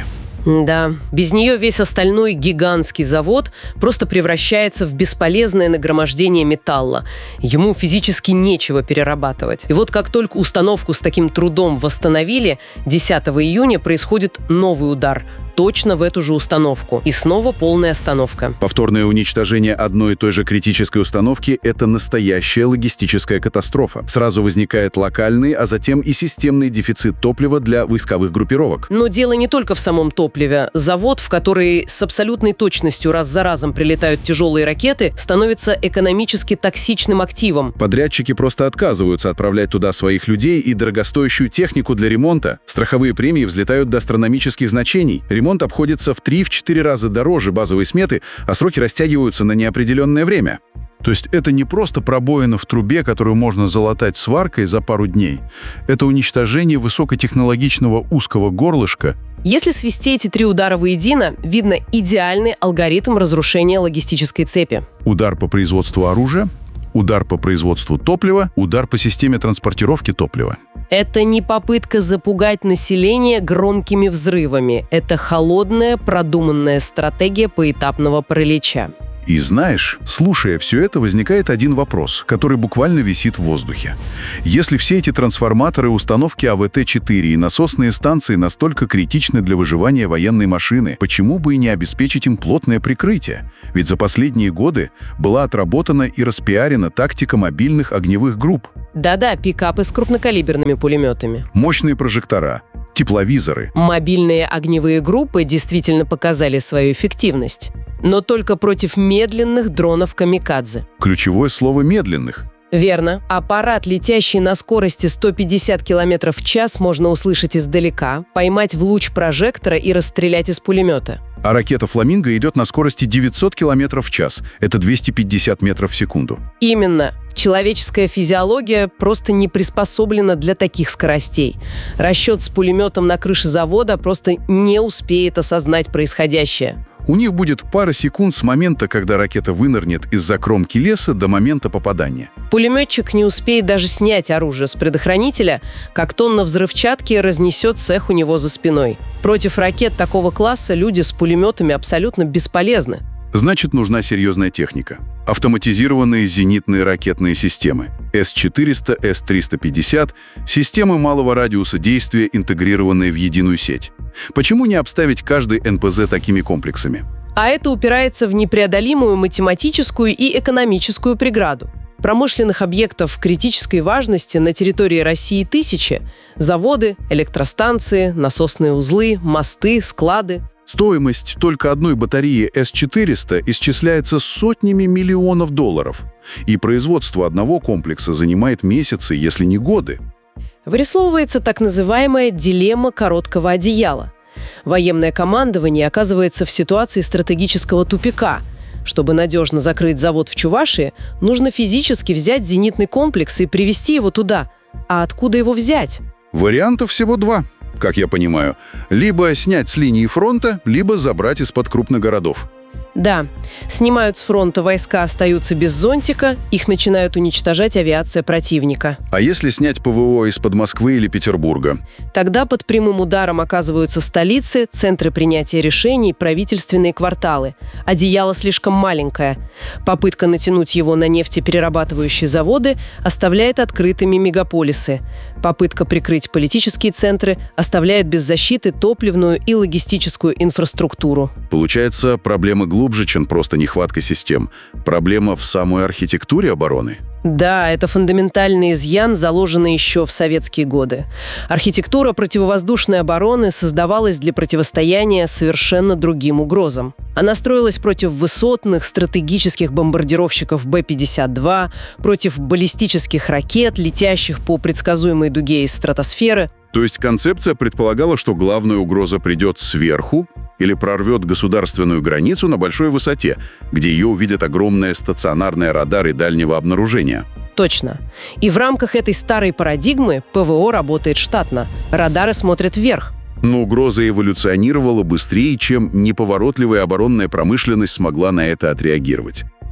Да, без нее весь остальной гигантский завод просто превращается в бесполезное нагромождение металла. Ему физически нечего перерабатывать. И вот как только установку с таким трудом восстановили, десятого июня происходит новый удар. Точно в эту же установку. И снова полная остановка. Повторное уничтожение одной и той же критической установки – это настоящая логистическая катастрофа. Сразу возникает локальный, а затем и системный дефицит топлива для войсковых группировок. Но дело не только в самом топливе. Завод, в который с абсолютной точностью раз за разом прилетают тяжелые ракеты, становится экономически токсичным активом. Подрядчики просто отказываются отправлять туда своих людей и дорогостоящую технику для ремонта. Страховые премии взлетают до астрономических значений. Ремонт обходится в три-четыре раза дороже базовой сметы, а сроки растягиваются на неопределенное время. То есть это не просто пробоина в трубе, которую можно залатать сваркой за пару дней. Это уничтожение высокотехнологичного узкого горлышка. Если свести эти три удара воедино, видно идеальный алгоритм разрушения логистической цепи. Удар по производству оружия, удар по производству топлива, удар по системе транспортировки топлива. Это не попытка запугать население громкими взрывами. Это холодная, продуманная стратегия поэтапного паралича. И знаешь, слушая все это, возникает один вопрос, который буквально висит в воздухе. Если все эти трансформаторы, установки А В Т четыре и насосные станции настолько критичны для выживания военной машины, почему бы и не обеспечить им плотное прикрытие? Ведь за последние годы была отработана и распиарена тактика мобильных огневых групп. Да-да, пикапы с крупнокалиберными пулеметами. Мощные прожектора, тепловизоры. Мобильные огневые группы действительно показали свою эффективность. Но только против медленных дронов «Камикадзе». Ключевое слово «медленных». Верно. Аппарат, летящий на скорости сто пятьдесят километров в час, можно услышать издалека, поймать в луч прожектора и расстрелять из пулемета. А ракета «Фламинго» идет на скорости девятьсот километров в час. Это двести пятьдесят метров в секунду. Именно. Человеческая физиология просто не приспособлена для таких скоростей. Расчет с пулеметом на крыше завода просто не успеет осознать происходящее. У них будет пара секунд с момента, когда ракета вынырнет из-за кромки леса, до момента попадания. Пулеметчик не успеет даже снять оружие с предохранителя, как тонна взрывчатки разнесет цех у него за спиной. Против ракет такого класса люди с пулеметами абсолютно бесполезны. Значит, нужна серьезная техника. Автоматизированные зенитные ракетные системы. С четыреста, С триста пятьдесят, системы малого радиуса действия, интегрированные в единую сеть. Почему не обставить каждый Н П З такими комплексами? А это упирается в непреодолимую математическую и экономическую преграду. Промышленных объектов критической важности на территории России тысячи. Заводы, электростанции, насосные узлы, мосты, склады. Стоимость только одной батареи С четыреста исчисляется сотнями миллионов долларов. И производство одного комплекса занимает месяцы, если не годы. Вырисовывается так называемая дилемма короткого одеяла. Военное командование оказывается в ситуации стратегического тупика. Чтобы надежно закрыть завод в Чувашии, нужно физически взять зенитный комплекс и привезти его туда. А откуда его взять? Вариантов всего два, как я понимаю. Либо снять с линии фронта, либо забрать из-под крупных городов. Да, снимают с фронта войска, остаются без зонтика, их начинают уничтожать авиация противника. А если снять П В О из-под Москвы или Петербурга? Тогда под прямым ударом оказываются столицы, центры принятия решений, правительственные кварталы. Одеяло слишком маленькое. Попытка натянуть его на нефтеперерабатывающие заводы оставляет открытыми мегаполисы. Попытка прикрыть политические центры оставляет без защиты топливную и логистическую инфраструктуру. Получается, проблема глубже, чем просто нехватка систем. Проблема в самой архитектуре обороны. Да, это фундаментальный изъян, заложенный еще в советские годы. Архитектура противовоздушной обороны создавалась для противостояния совершенно другим угрозам. Она строилась против высотных стратегических бомбардировщиков Б пятьдесят два, против баллистических ракет, летящих по предсказуемой дуге из стратосферы. То есть концепция предполагала, что главная угроза придет сверху или прорвет государственную границу на большой высоте, где ее увидят огромные стационарные радары дальнего обнаружения. Точно. И в рамках этой старой парадигмы П В О работает штатно. Радары смотрят вверх. Но угроза эволюционировала быстрее, чем неповоротливая оборонная промышленность смогла на это отреагировать.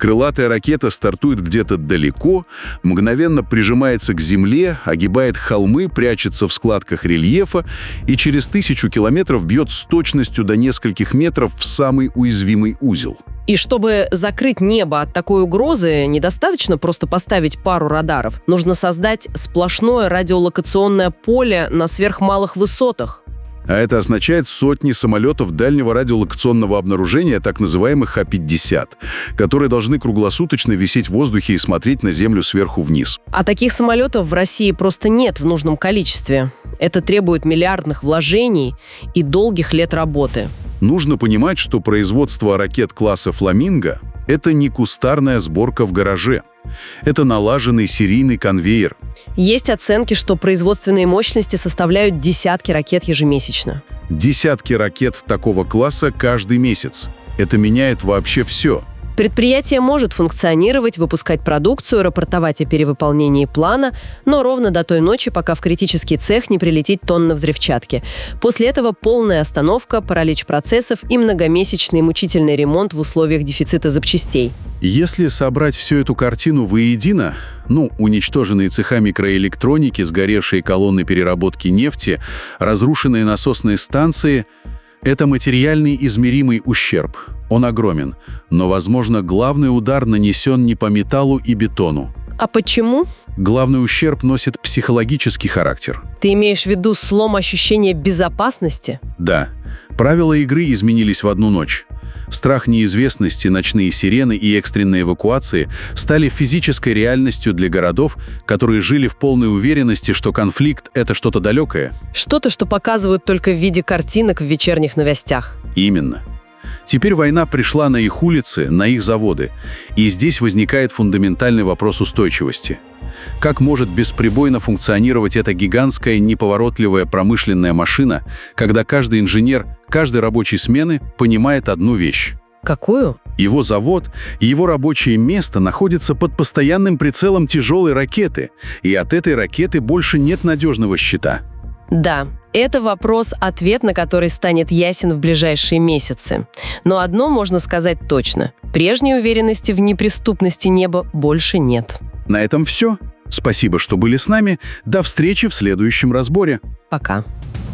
Крылатая ракета стартует где-то далеко, мгновенно прижимается к земле, огибает холмы, прячется в складках рельефа и через тысячу километров бьет с точностью до нескольких метров в самый уязвимый узел. И чтобы закрыть небо от такой угрозы, недостаточно просто поставить пару радаров. Нужно создать сплошное радиолокационное поле на сверхмалых высотах. А это означает сотни самолетов дальнего радиолокационного обнаружения, так называемых Х пятьдесят, которые должны круглосуточно висеть в воздухе и смотреть на Землю сверху вниз. А таких самолетов в России просто нет в нужном количестве. Это требует миллиардных вложений и долгих лет работы. Нужно понимать, что производство ракет класса «Фламинго» — это не кустарная сборка в гараже. Это налаженный серийный конвейер. Есть оценки, что производственные мощности составляют десятки ракет ежемесячно. Десятки ракет такого класса каждый месяц. Это меняет вообще все. Предприятие может функционировать, выпускать продукцию, рапортовать о перевыполнении плана, но ровно до той ночи, пока в критический цех не прилетит тонна взрывчатки. После этого полная остановка, паралич процессов и многомесячный мучительный ремонт в условиях дефицита запчастей. Если собрать всю эту картину воедино, ну, уничтоженные цеха микроэлектроники, сгоревшие колонны переработки нефти, разрушенные насосные станции — это материальный измеримый ущерб. Он огромен, но, возможно, главный удар нанесен не по металлу и бетону. А почему? Главный ущерб носит психологический характер. Ты имеешь в виду слом ощущения безопасности? Да. Правила игры изменились в одну ночь. Страх неизвестности, ночные сирены и экстренные эвакуации стали физической реальностью для городов, которые жили в полной уверенности, что конфликт — это что-то далекое. Что-то, что показывают только в виде картинок в вечерних новостях. Именно. Теперь война пришла на их улицы, на их заводы. И здесь возникает фундаментальный вопрос устойчивости. Как может бесперебойно функционировать эта гигантская, неповоротливая промышленная машина, когда каждый инженер, каждой рабочей смены понимает одну вещь? Какую? Его завод и его рабочее место находятся под постоянным прицелом тяжелой ракеты, и от этой ракеты больше нет надежного щита. Да, это вопрос, ответ на который станет ясен в ближайшие месяцы. Но одно можно сказать точно. Прежней уверенности в неприступности неба больше нет. На этом все. Спасибо, что были с нами. До встречи в следующем разборе. Пока.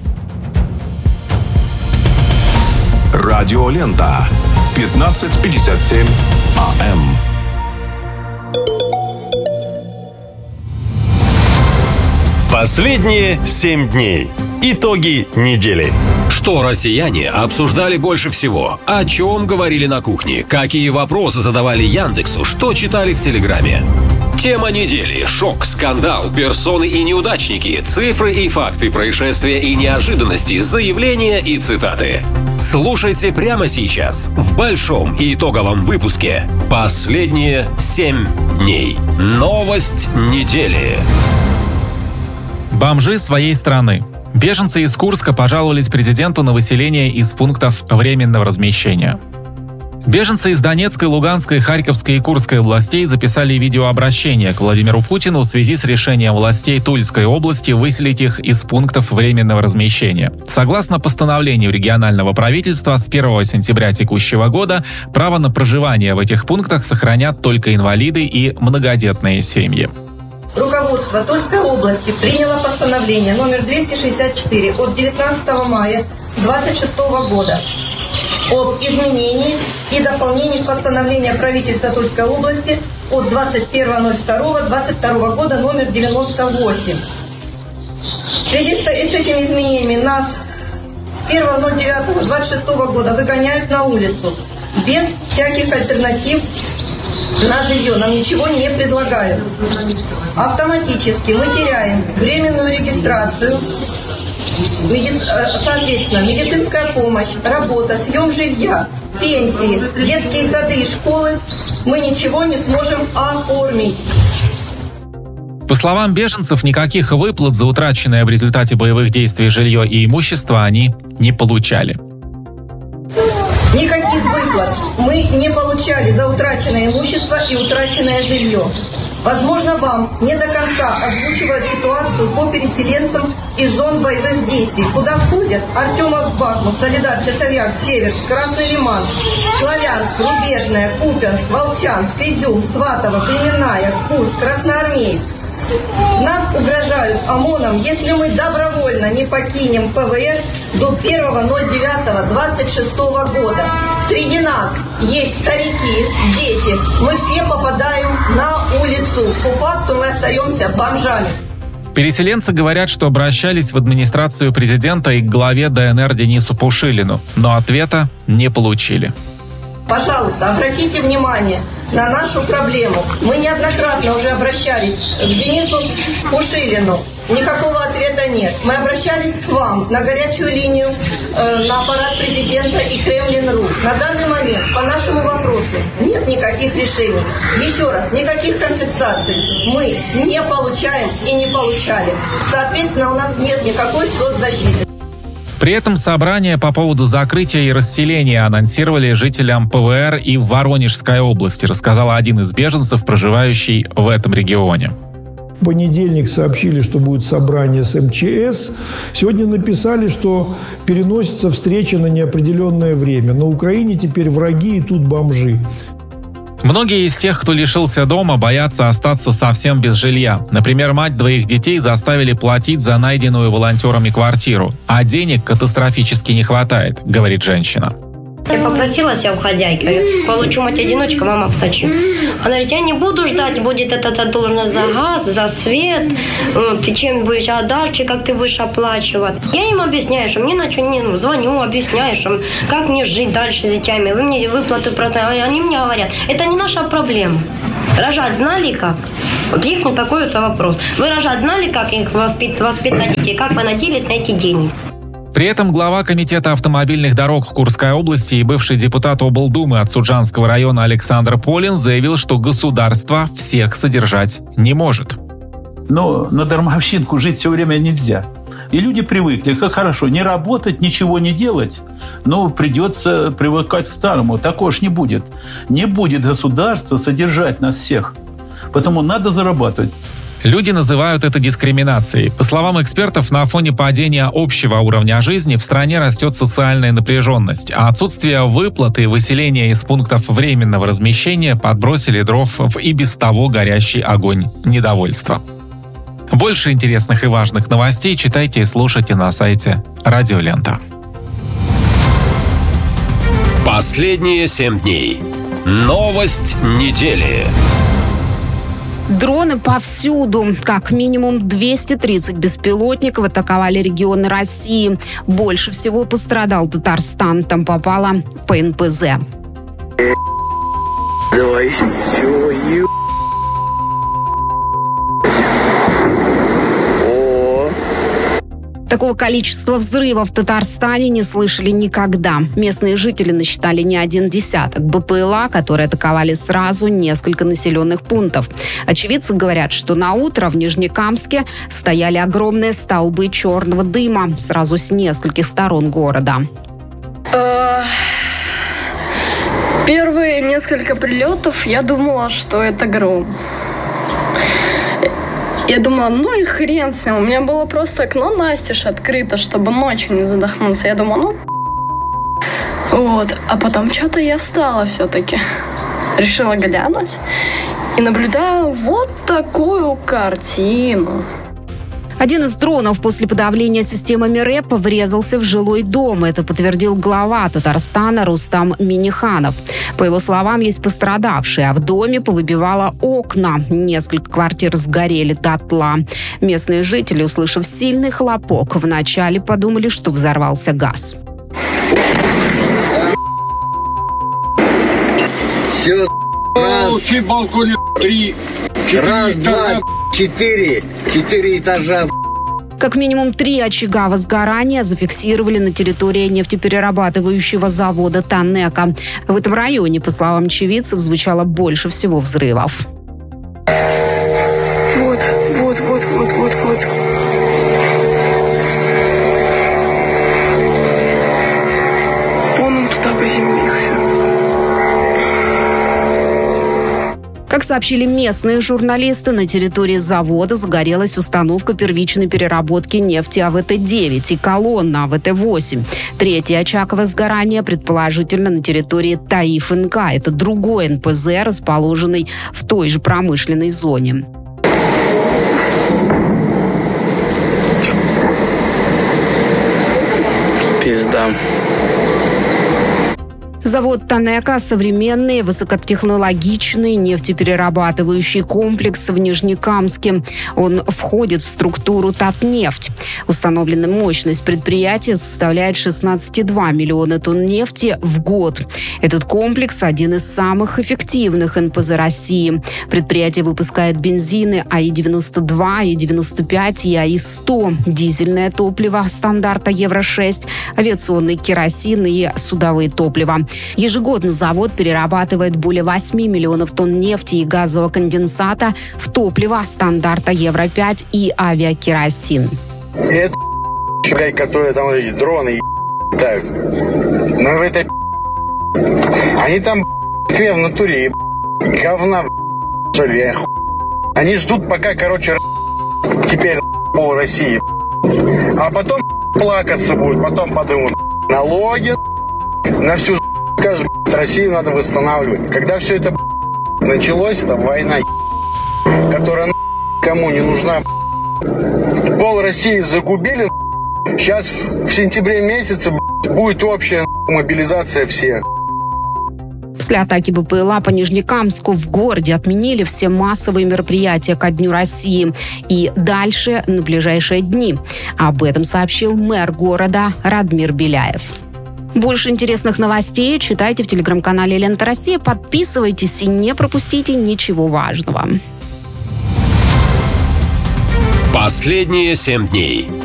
Радиолента. пятнадцать пятьдесят семь АМ. Последние семь дней. Итоги недели. Что россияне обсуждали больше всего? О чем говорили на кухне? Какие вопросы задавали Яндексу? Что читали в Телеграме? Тема недели. Шок, скандал, персоны и неудачники, цифры и факты, происшествия и неожиданности, заявления и цитаты. Слушайте прямо сейчас в большом и итоговом выпуске «Последние семь дней». Новость недели. Бомжи своей страны. Беженцы из Курска пожаловались президенту на выселение из пунктов временного размещения. Беженцы из Донецкой, Луганской, Харьковской и Курской областей записали видеообращение к Владимиру Путину в связи с решением властей Тульской области выселить их из пунктов временного размещения. Согласно постановлению регионального правительства, с первого сентября текущего года право на проживание в этих пунктах сохранят только инвалиды и многодетные семьи. Руководство Тульской области приняло постановление номер двести шестьдесят четыре от девятнадцатого мая две тысячи двадцать шестого года об изменении и дополнении постановления правительства Тульской области от двадцать первого ноль второго двадцать второго года номер девяносто восемь. В связи с этими изменениями нас с первого ноль девятого двадцать шестого года выгоняют на улицу без всяких альтернатив на жилье. Нам ничего не предлагают. Автоматически мы теряем временную регистрацию, медиц... соответственно, медицинская помощь, работа, съем жилья, пенсии, детские сады и школы. Мы ничего не сможем оформить. По словам беженцев, никаких выплат за утраченное в результате боевых действий жилье и имущество они не получали. Никаких выплат мы не получали за утраченное имущество и утраченное жилье. Возможно, вам не до конца озвучивают ситуацию по переселенцам из зон боевых действий, куда входят Артемовск, Бахмут, Солидар, Часовьяр, Северск, Красный Лиман, Славянск, Рубежная, Купянск, Волчанск, Изюм, Сватово, Кременная, Курск, Красноармейск. Нам угрожают ОМОНом, если мы добровольно не покинем ПВР до первого ноль девятого двадцать шестого года. Среди нас есть старики, дети. Мы все попадаем на улицу. По факту мы остаемся бомжами. Переселенцы говорят, что обращались в администрацию президента и к главе ДНР Денису Пушилину, но ответа не получили. Пожалуйста, обратите внимание на нашу проблему. Мы неоднократно уже обращались к Денису Пушилину. Никакого ответа нет. Мы обращались к вам на горячую линию, э, на аппарат президента и Кремлин.ру. На данный момент по нашему вопросу нет никаких решений. Еще раз, никаких компенсаций мы не получаем и не получали. Соответственно, у нас нет никакой соцзащиты. При этом собрание по поводу закрытия и расселения анонсировали жителям ПВР и в Воронежской области, рассказал один из беженцев, проживающий в этом регионе. В понедельник сообщили, что будет собрание с эм че эс. Сегодня написали, что переносится встреча на неопределенное время. На Украине теперь враги и тут бомжи. Многие из тех, кто лишился дома, боятся остаться совсем без жилья. Например, мать двоих детей заставили платить за найденную волонтерами квартиру, а денег катастрофически не хватает, говорит женщина. Я попросила себя у хозяйки, говорю, получу мать-одиночка, мама плачу. Она говорит, я не буду ждать, будет эта задолженность за газ, за свет, ты чем будешь, а дальше как ты будешь оплачивать. Я им объясняю, что мне начну, не, ну, звоню, объясняю, что как мне жить дальше с детьми, вы мне выплату просто, они мне говорят, это не наша проблема. Рожать знали как? Вот их ну, такой вот вопрос. Вы рожать знали, как их воспит, воспитать детей, как вы надеялись на эти деньги? При этом глава комитета автомобильных дорог Курской области и бывший депутат облдумы от Суджанского района Александр Полин заявил, что государство всех содержать не может. Но на дармовщинку жить все время нельзя. И люди привыкли, как хорошо, не работать, ничего не делать, но придется привыкать к старому. Такого ж не будет. Не будет государство содержать нас всех. Потому надо зарабатывать. Люди называют это дискриминацией. По словам экспертов, на фоне падения общего уровня жизни в стране растет социальная напряженность, а отсутствие выплат и выселения из пунктов временного размещения подбросили дров в и без того горящий огонь недовольства. Больше интересных и важных новостей читайте и слушайте на сайте Радио Лента. Последние семь дней. Новость недели. Дроны повсюду. Как минимум двести тридцать беспилотников атаковали регионы России. Больше всего пострадал Татарстан. Там попало по эн пэ зэ. Давай, все, ё... Такого количества взрывов в Татарстане не слышали никогда. Местные жители насчитали не один десяток бэ пэ эл а, которые атаковали сразу несколько населенных пунктов. Очевидцы говорят, что на утро в Нижнекамске стояли огромные столбы черного дыма сразу с нескольких сторон города. Первые несколько прилетов я думала, что это гром. Я думала, ну и хрен с ним. У меня было просто окно настежь открыто, чтобы ночью не задохнуться. Я думала, ну... Вот. А потом что-то я встала все-таки. Решила глянуть. И наблюдаю вот такую картину. Один из дронов после подавления системами РЭП врезался в жилой дом. Это подтвердил глава Татарстана Рустам Минниханов. По его словам, есть пострадавшие, а в доме повыбивало окна. Несколько квартир сгорели дотла. Местные жители, услышав сильный хлопок, вначале подумали, что взорвался газ. Все, раз, три, раз, два, четыре, четыре этажа. Как минимум три очага возгорания зафиксировали на территории нефтеперерабатывающего завода «Танека». В этом районе, по словам очевидцев, звучало больше всего взрывов. Вот, вот, вот, вот, вот, вот. Вон он туда приземлился. Как сообщили местные журналисты, на территории завода загорелась установка первичной переработки нефти А В Т девять и колонна А В Т восемь. Третье очаговое сгорание предположительно на территории Таиф Н К. Это другой Н П З, расположенный в той же промышленной зоне. Пизда. Завод «Танека» – современный, высокотехнологичный нефтеперерабатывающий комплекс в Нижнекамске. Он входит в структуру «Татнефть». Установленная мощность предприятия составляет шестнадцать целых два десятых миллиона тонн нефти в год. Этот комплекс – один из самых эффективных Н П З России. Предприятие выпускает бензины А И девяносто два, А И девяносто пять и А И сто, дизельное топливо стандарта Евро шесть, авиационный керосин и судовые топлива. Ежегодно завод перерабатывает более восьми миллионов тонн нефти и газового конденсата в топливо стандарта Евро пять и авиакеросин. Это, блядь, которые там эти дроны летают. Но в этой они там в натуре говна, что ли, они ждут, пока, короче, теперь пол России. А потом плакаться будут, потом подумают, налоги на всю скажут, Россию надо восстанавливать. Когда все это началось, это война, которая кому не нужна. Пол России загубили. Сейчас в сентябре месяце будет общая мобилизация всех. После атаки Б П Л А по Нижнекамску в городе отменили все массовые мероприятия ко Дню России и дальше на ближайшие дни. Об этом сообщил мэр города Радмир Беляев. Больше интересных новостей читайте в телеграм-канале «Лента Россия». Подписывайтесь и не пропустите ничего важного. Последние семь дней.